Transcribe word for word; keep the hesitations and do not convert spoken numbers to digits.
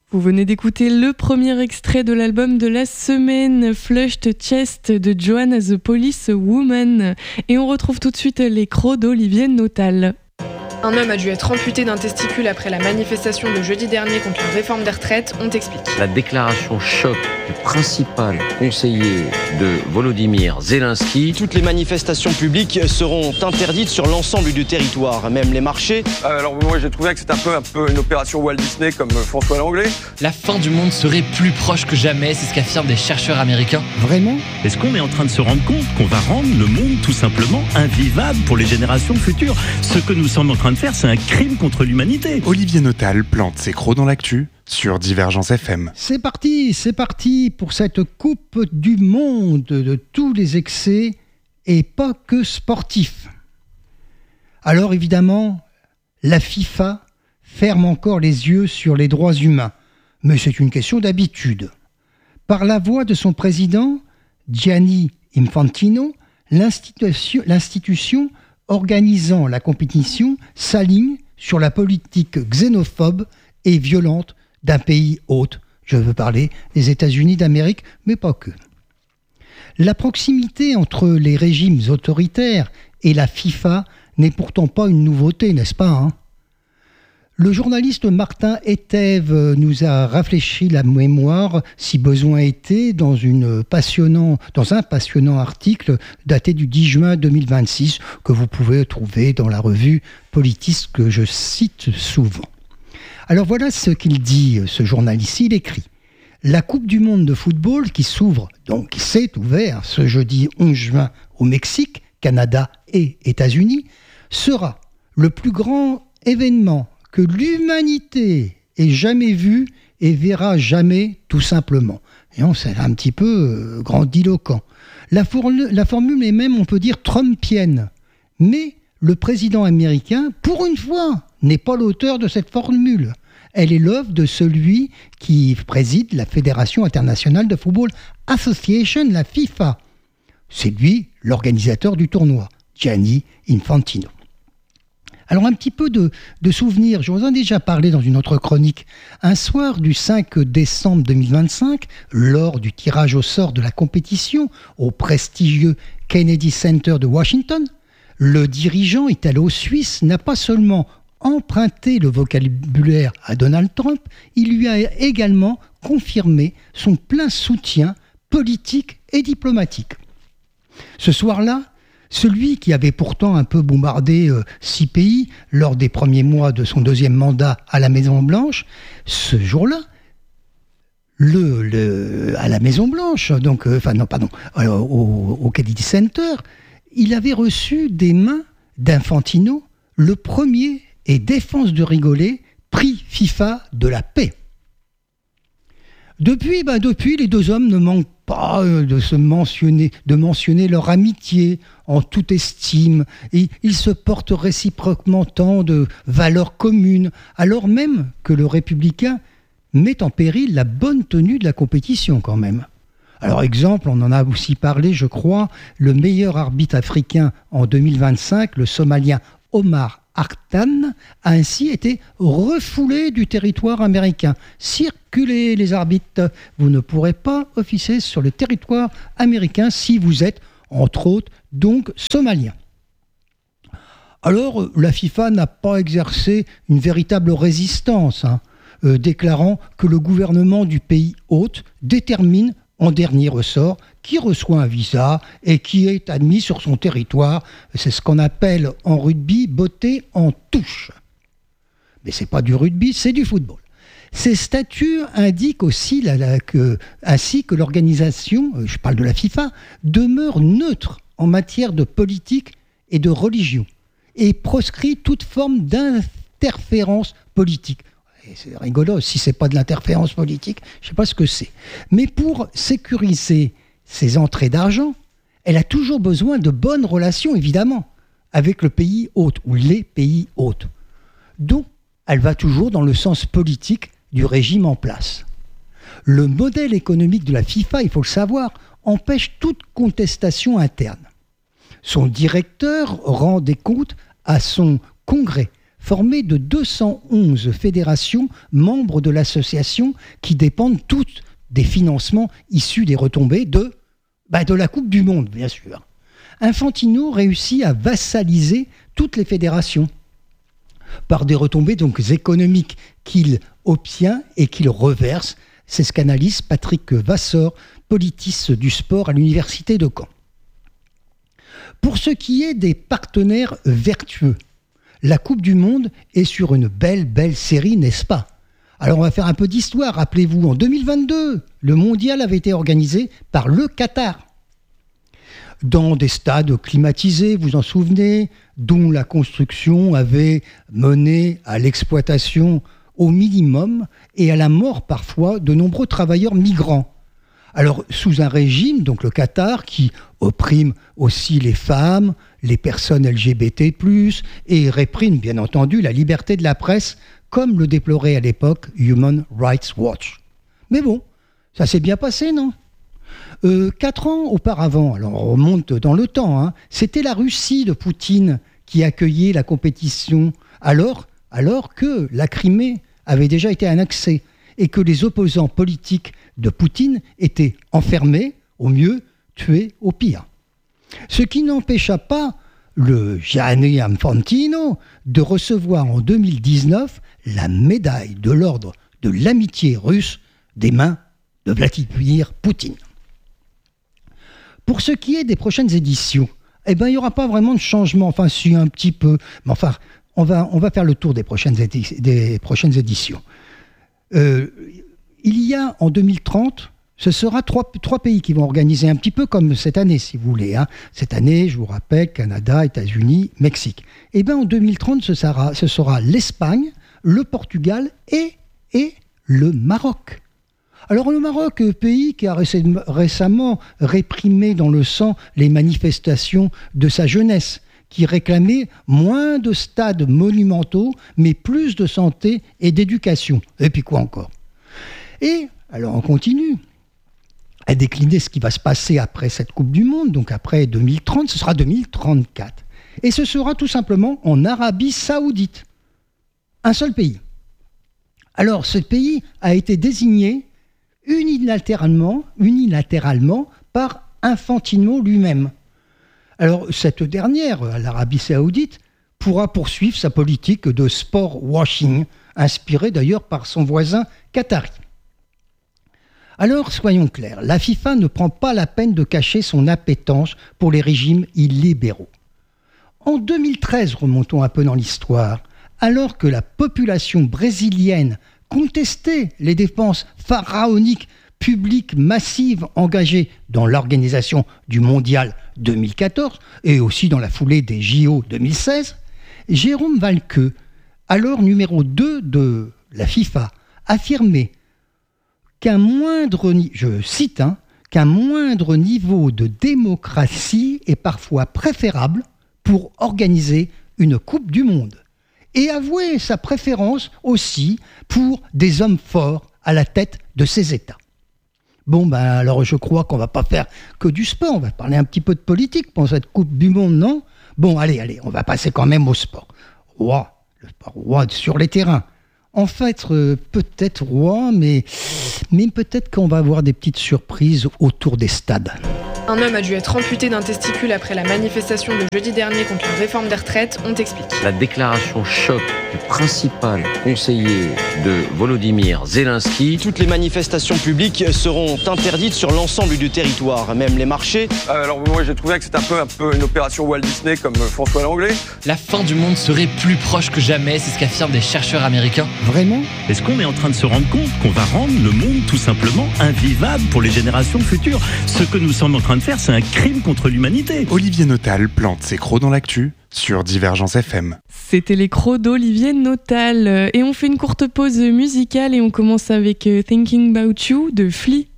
Vous venez d'écouter le premier extrait de l'album de la semaine, Flushed Chest de Joanna the Police Woman. Et on retrouve tout de suite les crocs d'Olivier Notal. Un homme a dû être amputé d'un testicule après la manifestation de jeudi dernier contre la réforme des retraites. On t'explique. La déclaration choc du principal conseiller de Volodymyr Zelensky. Toutes les manifestations publiques seront interdites sur l'ensemble du territoire, même les marchés. Euh, alors moi j'ai trouvé que c'était un peu, un peu une opération Walt Disney comme François Langlais. La fin du monde serait plus proche que jamais, c'est ce qu'affirment des chercheurs américains. Vraiment ? Est-ce qu'on est en train de se rendre compte qu'on va rendre le monde tout simplement invivable pour les générations futures ? Ce que nous sommes en train de faire, c'est un crime contre l'humanité. Olivier Notal plante ses crocs dans l'actu sur Divergence F M. C'est parti, c'est parti pour cette Coupe du Monde de tous les excès et pas que sportifs. Alors évidemment, la FIFA ferme encore les yeux sur les droits humains, mais c'est une question d'habitude. Par la voix de son président, Gianni Infantino, l'institution, l'institution organisant la compétition s'aligne sur la politique xénophobe et violente d'un pays hôte. Je veux parler des États-Unis d'Amérique, mais pas que. La proximité entre les régimes autoritaires et la FIFA n'est pourtant pas une nouveauté, n'est-ce pas, hein ? Le journaliste Martin Etève nous a rafraîchi la mémoire, si besoin était, dans, une passionnant, dans un passionnant article daté du dix juin deux mille vingt-six, que vous pouvez trouver dans la revue Politis, que je cite souvent. Alors voilà ce qu'il dit, ce journaliste. Il écrit « La Coupe du Monde de football qui s'ouvre, donc qui s'est ouverte ce jeudi onze juin au Mexique, Canada et États-Unis, sera le plus grand événement que l'humanité ait jamais vu et verra jamais, tout simplement. » Et on, c'est un petit peu euh, grandiloquent. La, formule, la formule est même, on peut dire, trumpienne. Mais le président américain, pour une fois, n'est pas l'auteur de cette formule. Elle est l'œuvre de celui qui préside la Fédération internationale de football Association, la FIFA. C'est lui l'organisateur du tournoi, Gianni Infantino. Alors un petit peu de, de souvenirs, je vous en ai déjà parlé dans une autre chronique. Un soir du cinq décembre deux mille vingt-cinq, lors du tirage au sort de la compétition au prestigieux Kennedy Center de Washington, le dirigeant italo-suisse n'a pas seulement emprunté le vocabulaire à Donald Trump, il lui a également confirmé son plein soutien politique et diplomatique. Ce soir-là, celui qui avait pourtant un peu bombardé euh, six pays lors des premiers mois de son deuxième mandat à la Maison-Blanche, ce jour-là, le, le, à la Maison-Blanche, donc, euh, enfin non, pardon, euh, au, au Kennedy Center, il avait reçu des mains d'Infantino le premier, et défense de rigoler, prix FIFA de la paix. Depuis, ben depuis, les deux hommes ne manquent pas de se mentionner, de mentionner leur amitié en toute estime, et ils se portent réciproquement tant de valeurs communes, alors même que le républicain met en péril la bonne tenue de la compétition quand même. Alors exemple, on en a aussi parlé, je crois, le meilleur arbitre africain en deux mille vingt-cinq, le Somalien Omar Artan, a ainsi été refoulé du territoire américain. Circulez les arbitres, vous ne pourrez pas officier sur le territoire américain si vous êtes, entre autres, donc somalien. Alors, la FIFA n'a pas exercé une véritable résistance, hein, euh, déclarant que le gouvernement du pays hôte détermine en dernier ressort qui reçoit un visa et qui est admis sur son territoire. C'est ce qu'on appelle en rugby botter en touche. Mais c'est pas du rugby, c'est du football. Ces statuts indiquent aussi la, la, que, ainsi que l'organisation, je parle de la FIFA, demeure neutre en matière de politique et de religion et proscrit toute forme d'interférence politique. Et c'est rigolo, si c'est pas de l'interférence politique, je sais pas ce que c'est. Mais pour sécuriser ses entrées d'argent, elle a toujours besoin de bonnes relations, évidemment, avec le pays hôte ou les pays hôtes. Donc, elle va toujours dans le sens politique du régime en place. Le modèle économique de la FIFA, il faut le savoir, empêche toute contestation interne. Son directeur rend des comptes à son congrès, formé de deux cent onze fédérations membres de l'association qui dépendent toutes des financements issus des retombées de, bah de la Coupe du Monde, bien sûr. Infantino réussit à vassaliser toutes les fédérations par des retombées donc économiques qu'il obtient et qu'il reverse. C'est ce qu'analyse Patrick Vassor, politiste du sport à l'université de Caen. Pour ce qui est des partenaires vertueux, la Coupe du Monde est sur une belle, belle série, n'est-ce pas ? Alors on va faire un peu d'histoire. Rappelez-vous, en deux mille vingt-deux, le mondial avait été organisé par le Qatar. Dans des stades climatisés, vous en souvenez, dont la construction avait mené à l'exploitation au minimum et à la mort parfois de nombreux travailleurs migrants. Alors sous un régime, donc le Qatar, qui opprime aussi les femmes, les personnes L G B T plus, et réprime bien entendu la liberté de la presse, comme le déplorait à l'époque Human Rights Watch. Mais bon, ça s'est bien passé, non ? Euh, quatre ans auparavant, alors on remonte dans le temps, hein, c'était la Russie de Poutine qui accueillait la compétition, alors, alors que la Crimée avait déjà été annexée et que les opposants politiques de Poutine étaient enfermés, au mieux, tués au pire. Ce qui n'empêcha pas le Gianni Infantino de recevoir en deux mille dix-neuf la médaille de l'ordre de l'amitié russe des mains de Vladimir Poutine. Pour ce qui est des prochaines éditions, eh ben, il n'y aura pas vraiment de changement, enfin si un petit peu, mais enfin on va, on va faire le tour des prochaines, édi- des prochaines éditions. Euh, il y a en deux mille trente, ce sera trois, trois pays qui vont organiser un petit peu comme cette année si vous voulez. Hein. Cette année, je vous rappelle, Canada, États-Unis, Mexique. Eh bien en deux mille trente, ce sera, ce sera l'Espagne, le Portugal et, et le Maroc. Alors le Maroc, pays qui a récemment réprimé dans le sang les manifestations de sa jeunesse, qui réclamait moins de stades monumentaux, mais plus de santé et d'éducation. Et puis quoi encore ? Et alors on continue à décliner ce qui va se passer après cette Coupe du Monde, donc après deux mille trente, ce sera deux mille trente-quatre. Et ce sera tout simplement en Arabie Saoudite. Un seul pays. Alors ce pays a été désigné unilatéralement, unilatéralement par Infantino lui-même. Alors cette dernière, l'Arabie Saoudite, pourra poursuivre sa politique de sport washing, inspirée d'ailleurs par son voisin qatari. Alors soyons clairs, la FIFA ne prend pas la peine de cacher son appétence pour les régimes illibéraux. En deux mille treize, remontons un peu dans l'histoire, alors que la population brésilienne contester les dépenses pharaoniques publiques massives engagées dans l'organisation du Mondial deux mille quatorze et aussi dans la foulée des J O deux mille seize, Jérôme Valqueux, alors numéro deux de la FIFA, affirmait qu'un moindre, je cite, hein, qu'un moindre niveau de démocratie est parfois préférable pour organiser une Coupe du Monde. Et avouer sa préférence aussi pour des hommes forts à la tête de ces États. Bon, ben alors je crois qu'on ne va pas faire que du sport, on va parler un petit peu de politique pour cette Coupe du Monde, non ? Bon, allez, allez, on va passer quand même au sport. Roi, le sport roi sur les terrains. En fait, euh, peut-être roi, mais, mais peut-être qu'on va avoir des petites surprises autour des stades. Un homme a dû être amputé d'un testicule après la manifestation de jeudi dernier contre la réforme des retraites, on t'explique. La déclaration choc du principal conseiller de Volodymyr Zelensky. Toutes les manifestations publiques seront interdites sur l'ensemble du territoire, même les marchés. Euh, alors moi j'ai trouvé que c'était un peu, un peu une opération Walt Disney comme François Langlais. La fin du monde serait plus proche que jamais, c'est ce qu'affirment des chercheurs américains. Vraiment ? Est-ce qu'on est en train de se rendre compte qu'on va rendre le monde tout simplement invivable pour les générations futures ? Ce que nous sommes en train de faire, c'est un crime contre l'humanité. Olivier Notal plante ses crocs dans l'actu sur Divergence F M. C'était les crocs d'Olivier Notal. Et on fait une courte pause musicale et on commence avec Thinking About You de Flea.